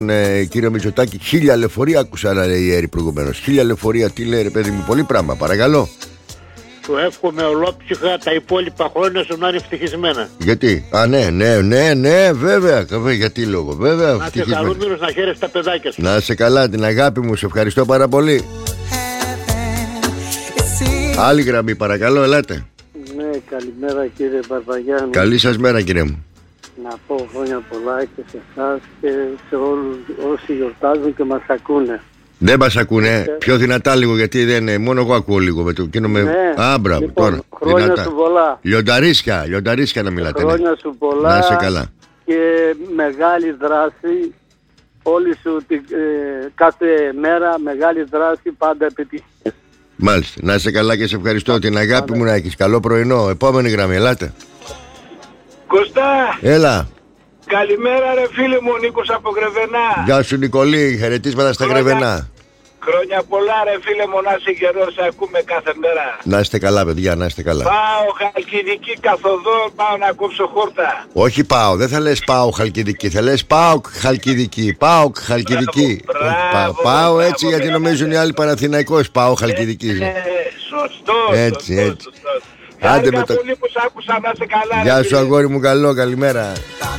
κύριο Μητσοτάκη, 1000 λεωφορεία άκουσα να λέει η Έρη προηγουμένως. 1000 λεωφορεία, τι λέει ρε παιδί μου, πολύ πράγμα, παρακαλώ. Σου εύχομαι ολόψυχα τα υπόλοιπα χρόνια σου να είναι ευτυχισμένα. Γιατί? Ναι, βέβαια. Γιατί λόγο, βέβαια. Να είσαι χαρούμενος, να χαίρεσαι τα παιδάκια σου. Να είσαι καλά, την αγάπη μου, σε ευχαριστώ πάρα πολύ. Άλλη γραμμή, παρακαλώ, ελάτε. Ναι, καλημέρα κύριε Μπαρβαγιάννη. Καλή σας μέρα, κύριε μου. Να πω χρόνια πολλά και σε εσάς και σε όλους όσοι γιορτάζουν και μας ακούνε. Δεν μας ακούνε, πιο δυνατά λίγο, γιατί δεν είναι, μόνο εγώ ακούω λίγο με το εκείνο με... Ναι. Μπράβο, Λοιπόν, τώρα, χρόνια δυνατά. σου πολλά. Λιονταρίσκα να μιλάτε. Χρόνια Ναι. σου πολλά. Να είσαι καλά. Και μεγάλη δράση, όλη σου κάθε μέρα μεγάλη δράση, πάντα επιτυχία. Μάλιστα, να είσαι καλά και σε ευχαριστώ. Την αγάπη μου να έχεις. Καλό πρωινό. Επόμενη γραμμή, ελάτε. Κωστά! Έλα. Καλημέρα ρε φίλε μου, Νίκος από Γρεβενά. Γεια σου Νικολή, χαιρετίσματα στα Γρεβενά. Χρόνια πολλά ρε φίλε μου, να είσαι καιρός, σε ακούμε κάθε μέρα. Να είστε καλά παιδιά, να είστε καλά. Πάω Χαλκιδική καθοδό, πάω να κόψω χόρτα. Όχι πάω, δεν θα λες πάω Χαλκιδική, θα λες πάω Χαλκιδική, πάω Χαλκιδική. Πάω έτσι γιατί νομίζουν οι άλλοι Παναθηναϊκός, πάω Χαλκιδική. Σωστό. Έτσι. Άντε με το... πολύ που σ' άκουσα, να είσαι καλά. Γεια σου αγόρι μου, καλό, καλημέρα.